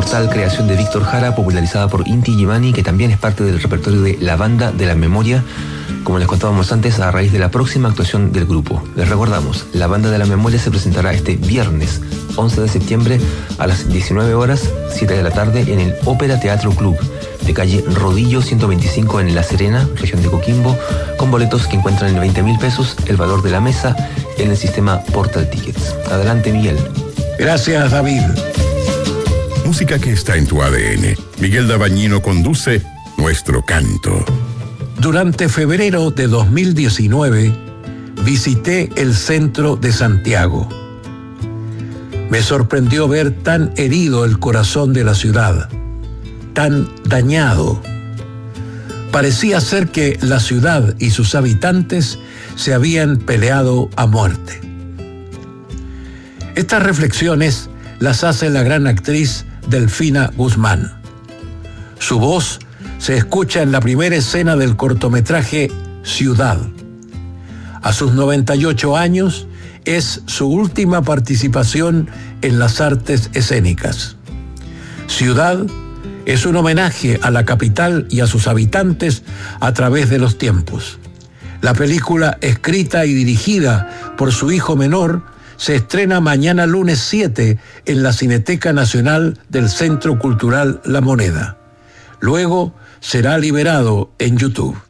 inmortal creación de Víctor Jara, popularizada por Inti Illimani, que también es parte del repertorio de La Banda de la Memoria, como les contábamos antes, a raíz de la próxima actuación del grupo. Les recordamos, La Banda de la Memoria se presentará este viernes 11 de septiembre a las 19 horas, 7 de la tarde, en el Ópera Teatro Club, de calle Rodillo 125 en La Serena, región de Coquimbo, con boletos que encuentran en 20.000 pesos, el valor de la mesa, en el sistema Portal Tickets. Adelante, Miguel. Gracias, David. Música que está en tu ADN. Miguel Dabañino conduce Nuestro Canto. Durante febrero de 2019, visité el centro de Santiago. Me sorprendió ver tan herido el corazón de la ciudad, tan dañado. Parecía ser que la ciudad y sus habitantes se habían peleado a muerte. Estas reflexiones las hace la gran actriz Delfina Guzmán. Su voz se escucha en la primera escena del cortometraje Ciudad. A sus 98 años, es su última participación en las artes escénicas. Ciudad es un homenaje a la capital y a sus habitantes a través de los tiempos. La película, escrita y dirigida por su hijo menor, se estrena mañana lunes 7 en la Cineteca Nacional del Centro Cultural La Moneda. Luego será liberado en YouTube.